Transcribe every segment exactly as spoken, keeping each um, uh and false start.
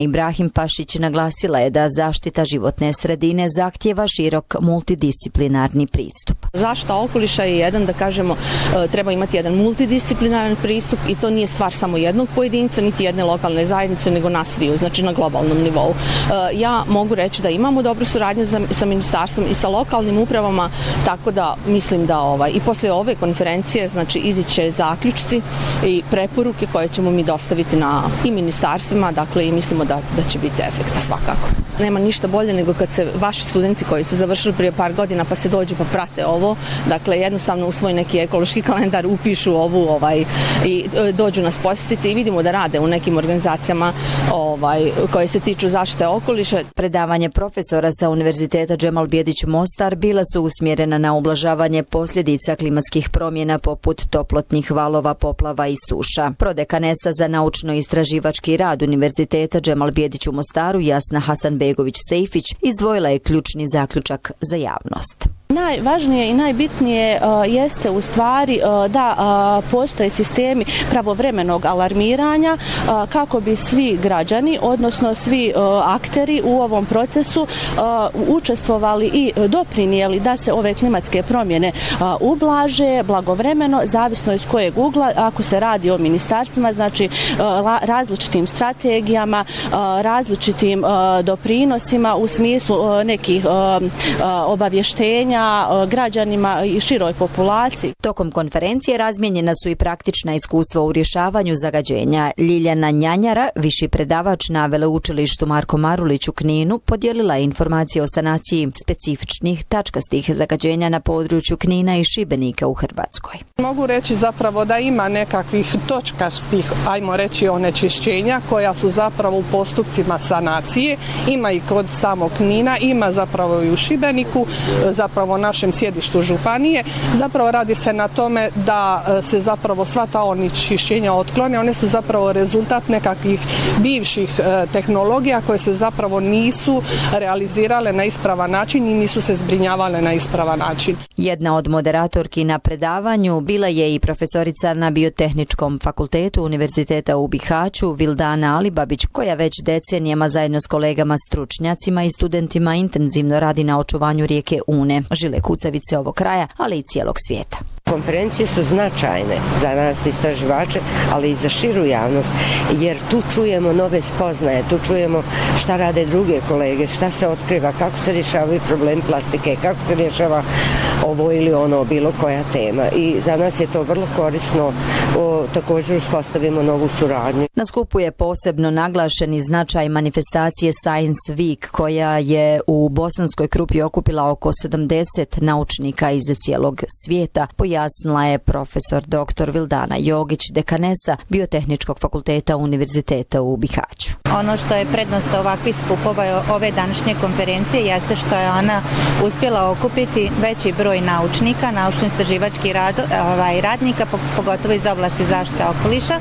Ibrahim Pašić naglasila je da zaštita životne sredine zahtijeva širok multidisciplinarni pristup. Zaštita okoliša je jedan, da kažemo, treba imati jedan multidisciplinaran pristup i to nije stvar samo jednog pojedinca, niti jedne lokalne zajednice, nego nas sviju, znači na globalnom nivou. Ja mogu reći da imamo dobru suradnju sa ministarstvom i sa lokalnim upravama, tako da mislim da ovaj, i posle ove konferencije znači iziće zaključci i preporuke koje ćemo mi dostaviti na i ministarstvima, dakle i mislimo da, da će biti efekta svakako. Nema ništa bolje nego kad se vaši studenti koji su završili prije par godina pa se dođu pa prate ovo, dakle jednostavno u svoj neki ekološki kalendar upišu ovu ovaj, i dođu nas posjetiti i vidimo da rade u nekim organizacijama ovaj, koje se tiču zaštite okoliša. Predavanje profesora sa Univerziteta Džemal Bijedić Mostar bila su usmjerena na ublažavanje posljedica klimatskih promjena poput toplotnih valova, poplava i suša. Prodekanesa za naučno-istraživački rad Univerziteta Džemal Bijedić u Mostaru Jasna Hasanbegović-Sejfić izdvojila je ključni zaključak za javnost. Najvažnije i najbitnije uh, jeste u stvari uh, da uh, postoje sistemi pravovremenog alarmiranja uh, kako bi svi građani, odnosno svi uh, akteri u ovom procesu uh, učestvovali i doprinijeli da se ove klimatske promjene uh, ublaže blagovremeno, zavisno iz kojeg ugla, ako se radi o ministarstvima, znači uh, različitim strategijama, uh, različitim uh, doprinosima u smislu uh, nekih uh, uh, obavještenja građanima i široj populaciji. Tokom konferencije razmijenjena su i praktična iskustva u rješavanju zagađenja. Ljiljana Njanjara, viši predavač na veleučilištu Marko Marulić u Kninu, podijelila je informacije o sanaciji specifičnih tačkastih zagađenja na području Knina i Šibenika u Hrvatskoj. Mogu reći zapravo da ima nekakvih točkastih, ajmo reći, onečišćenja koja su zapravo u postupcima sanacije. Ima i kod samog Knina, ima zapravo i u Šibeniku, zapravo našem sjedištu županije. Zapravo radi se na tome da se zapravo sva ta onečišćenja otklone. One su zapravo rezultat nekakvih bivših tehnologija koje se zapravo nisu realizirale na ispravan način i nisu se zbrinjavale na ispravan način. Jedna od moderatorki na predavanju bila je i profesorica na Biotehničkom fakultetu Univerziteta u Bihaću Vildana Alibabić, koja već decenijama zajedno s kolegama stručnjacima i studentima intenzivno radi na očuvanju rijeke Une, žile kucavice ovog kraja, ali i cijelog svijeta. Konferencije su značajne za nas istraživače, ali i za širu javnost, jer tu čujemo nove spoznaje, tu čujemo šta rade druge kolege, šta se otkriva, kako se rješavaju problemi plastike, kako se rješava ovo ili ono, bilo koja tema. I za nas je to vrlo korisno, o, također uspostavimo novu suradnju. Na skupu je posebno naglašeni značaj manifestacije Science Week, koja je u Bosanskoj Krupi okupila oko sedamdeset naučnika iz cijelog svijeta, pojasnila je profesor doktor Vildana Jogić, dekanesa Biotehničkog fakulteta Univerziteta u Bihaću. Ono što je prednost ovakvih skupova ove današnje konferencije jeste što je ona uspjela okupiti veći broj naučnika, naučno-istraživačkih rad, ovaj, radnika, pogotovo iz oblasti zaštite okoliša.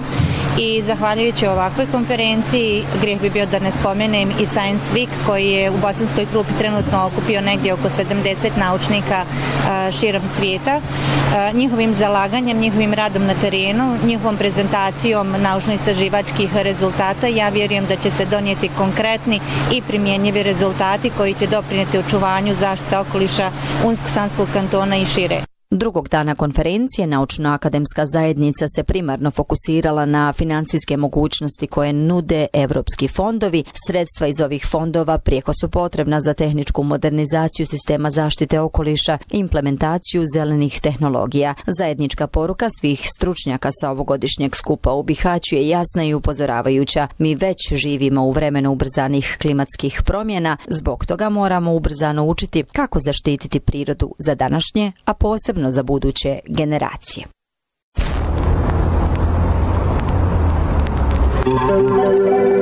I zahvaljujući ovakvoj konferenciji, grijeh bi bio da ne spomenem i Science Week, koji je u Bosanskoj Krupi trenutno okupio negdje oko sedamdeset naučnika širom svijeta. Njihovim zalaganjem, njihovim radom na terenu, njihovom prezentacijom naučno-istraživačkih rezultata, ja vjerujem da će se donijeti konkretni i primjenjivi rezultati koji će doprinijeti očuvanju zaštite okoliša Unsko-Sanskog kantona i šire. Drugog dana konferencije naučno-akademska zajednica se primarno fokusirala na financijske mogućnosti koje nude evropski fondovi. Sredstva iz ovih fondova prijeko su potrebna za tehničku modernizaciju sistema zaštite okoliša i implementaciju zelenih tehnologija. Zajednička poruka svih stručnjaka sa ovogodišnjeg skupa u Bihaću je jasna i upozoravajuća. Mi već živimo u vremenu ubrzanih klimatskih promjena, zbog toga moramo ubrzano učiti kako zaštititi prirodu za današnje, a posebno za buduće generacije. Thank you.